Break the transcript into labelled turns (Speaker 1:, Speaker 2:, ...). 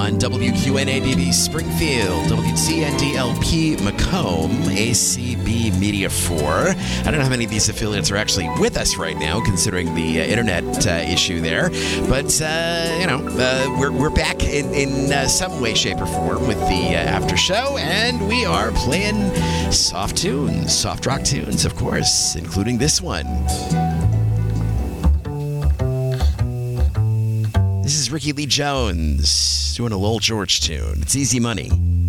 Speaker 1: on WQNADB Springfield, WTNDLP Macomb, ACB Media 4. I don't know how many of these affiliates are actually with us right now, considering the internet issue there. But, we're back in some way, shape, or form with the after show, and we are playing soft tunes, soft rock tunes, of course, including this one. This is Ricky Lee Jones doing a Lowell George tune. It's Easy Money.